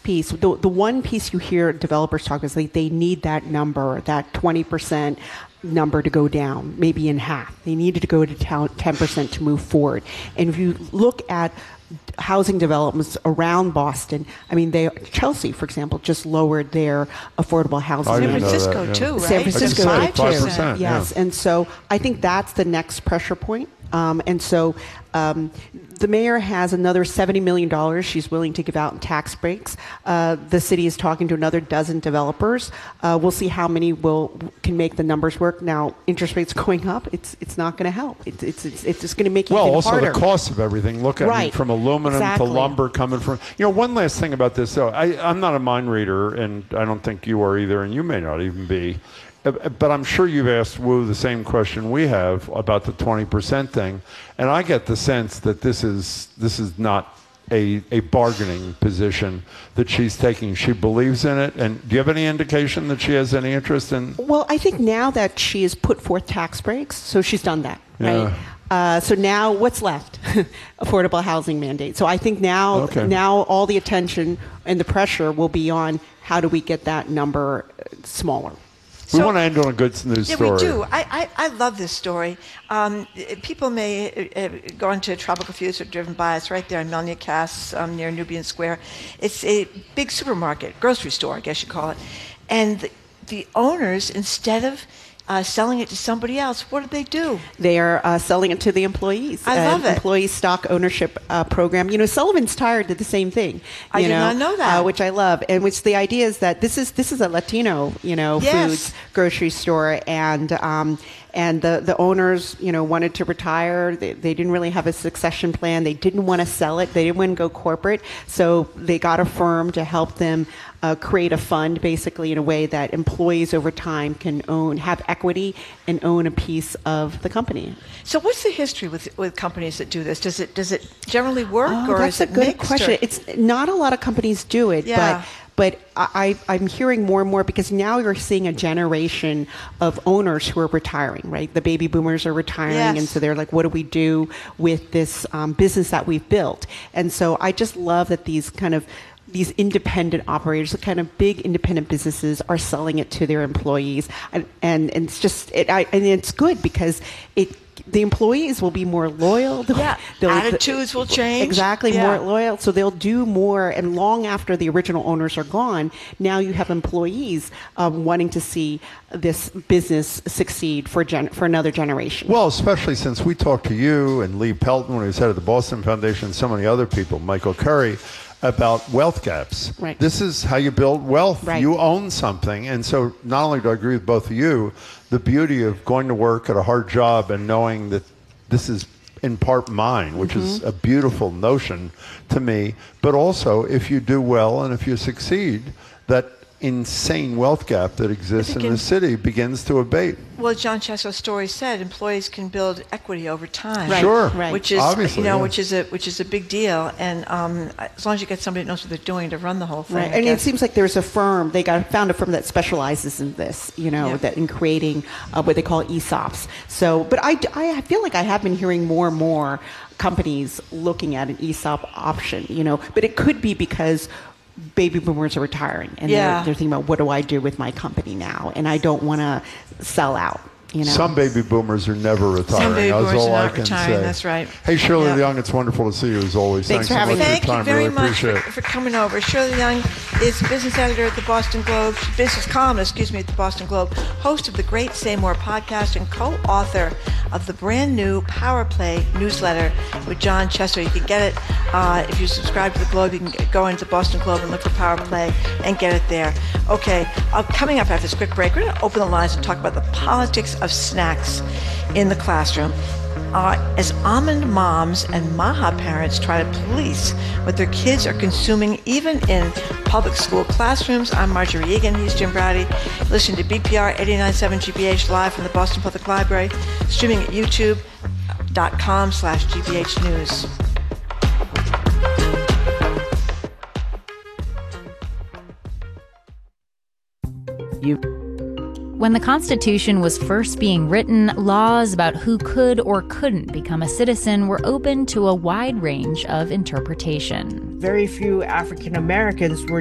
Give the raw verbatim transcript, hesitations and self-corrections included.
next piece, the, the one piece you hear developers talk is like they need that number, that twenty percent number to go down, maybe in half. They needed to go to ten percent to move forward. And if you look at housing developments around Boston, I mean, they Chelsea, for example, just lowered their affordable housing. San Francisco, that, yeah. too, right? San Francisco, five too. Yes, yeah. and so I think that's the next pressure point. Um, and so um, the mayor has another seventy million dollars she's willing to give out in tax breaks. Uh, the city is talking to another dozen developers. Uh, we'll see how many will can make the numbers work. Now, interest rates going up, it's it's not going to help. It's it's it's, it's just going to make it well, even also harder. the cost of everything. Look at right. it from aluminum exactly. to lumber coming from. You know, one last thing about this, though. I, I'm not a mind reader, and I don't think you are either, and you may not even be. But I'm sure you've asked Wu the same question we have about the twenty percent thing, and I get the sense that this is this is not a a bargaining position that she's taking. She believes in it, and do you have any indication that she has any interest in? Well, I think now that she has put forth tax breaks, so she's done that, yeah. right? Uh, so now what's left? Affordable housing mandate. So I think now okay. now all the attention and the pressure will be on how do we get that number smaller. We So, want to end on a good news yeah, story. we do. I, I, I love this story. Um, people may uh, go into Tropical Foods or driven by. It's right there in Melnia Cass um, near Nubian Square. It's a big supermarket, grocery store, I guess you call it. And the, the owners, instead of uh, selling it to somebody else, what do they do? They are uh, selling it to the employees. I love uh, it. Employee stock ownership uh, program. You know, Sullivan's Tire did the same thing. I you did know, not know that. Uh, which I love. And which the idea is that this is this is a Latino, you know, Yes. foods grocery store, and um, and the, the owners, you know, wanted to retire. They, they didn't really have a succession plan. They didn't want to sell it. They didn't want to go corporate. So they got a firm to help them uh, create a fund, basically in a way that employees over time can own, have equity, and own a piece of the company. So what's the history with with companies that do this? Does it does it generally work, Oh, or that's is it a good mixed, question. or- It's not a lot of companies do it, Yeah. but but I, I'm hearing more and more because now you're seeing a generation of owners who are retiring, right? The baby boomers are retiring, Yes. and so they're like, what do we do with this um, business that we've built? And so I just love that these kind of these independent operators, the kind of big independent businesses, are selling it to their employees, and and, and it's just it, I, and it's good because it. The employees will be more loyal. Yeah, They'll- attitudes will change. Exactly, Yeah. more loyal. So they'll do more, and long after the original owners are gone, now you have employees um, wanting to see this business succeed for gen- for another generation. Well, especially since we talked to you and Lee Pelton, when he was head of the Boston Foundation, and so many other people, Michael Curry, about wealth gaps. Right. This is how you build wealth. Right. You own something. And so not only do I agree with both of you, the beauty of going to work at a hard job and knowing that this is in part mine, which Mm-hmm. is a beautiful notion to me, but also if you do well and if you succeed, that insane wealth gap that exists in begin- the city begins to abate. Well, John Chesso's story said employees can build equity over time. Right, Sure. right. Which is, Obviously, you know, yeah. which is a which is a big deal, and um, as long as you get somebody that knows what they're doing to run the whole thing. Right, I and it guess. seems like there's a firm. They got found a firm that specializes in this. You know, Yeah. that in creating uh, what they call E S O Ps. So, but I, I feel like I have been hearing more and more companies looking at an E S O P option. You know, but it could be because baby boomers are retiring, and Yeah. they're, they're thinking about what do I do with my company now, and I don't want to sell out. You know, Some baby boomers are never retiring. Some baby That's boomers all are I not can retiring, say. that's right. Hey, Shirley Yeah. Young, it's wonderful to see you as always. Thanks for so having much me. Thank for your you time. very really much appreciate for, it. for coming over. Shirley Young is business editor at the Boston Globe, business columnist, excuse me, at the Boston Globe, host of the Great Say More podcast, and co-author of the brand new Power Play newsletter with John Chesso. You can get it uh, if you subscribe to the Globe. You can get, go into Boston Globe and look for Power Play and get it there. Okay, uh, coming up after this quick break, we're going to open the lines and talk about the politics of snacks in the classroom. Uh, as almond moms and Maha parents try to police what their kids are consuming, even in public school classrooms. I'm Marjorie Egan. He's Jim Browdy. Listen to B P R eighty-nine point seven G B H live from the Boston Public Library, streaming at youtube.com slash GBH News. you. When the Constitution was first being written, laws about who could or couldn't become a citizen were open to a wide range of interpretation. Very few African Americans were